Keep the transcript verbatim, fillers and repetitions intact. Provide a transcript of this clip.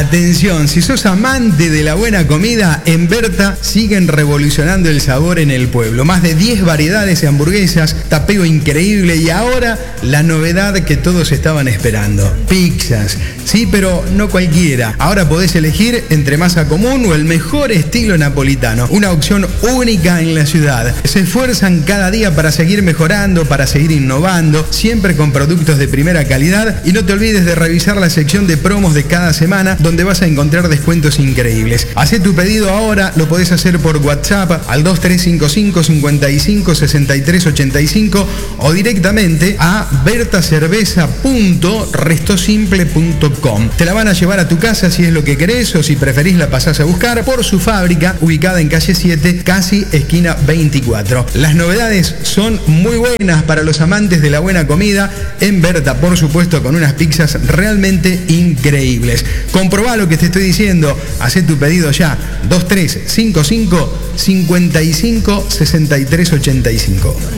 Atención, si sos amante de la buena comida, en Berta siguen revolucionando el sabor en el pueblo. Más de diez variedades de hamburguesas, tapeo increíble y ahora la novedad que todos estaban esperando: pizzas. Sí, pero no cualquiera. Ahora podés elegir entre masa común o el mejor estilo napolitano. Una opción única en la ciudad. Se esfuerzan cada día para seguir mejorando, para seguir innovando, siempre con productos de primera calidad. Y no te olvides de revisar la sección de promos de cada semana, donde vas a encontrar descuentos increíbles. Hacé tu pedido ahora, lo podés hacer por WhatsApp al dos tres cinco cinco, cinco cinco, seis tres ocho cinco o directamente a bertacerveza punto restosimple punto com. Te la van a llevar a tu casa si es lo que querés, o si preferís la pasás a buscar por su fábrica, ubicada en calle siete, casi esquina veinticuatro. Las novedades son muy buenas para los amantes de la buena comida. En Berta, por supuesto, con unas pizzas realmente increíbles. Comprobá lo que te estoy diciendo. Hacé tu pedido ya. dos tres cinco cinco, cinco cinco, seis tres ocho cinco.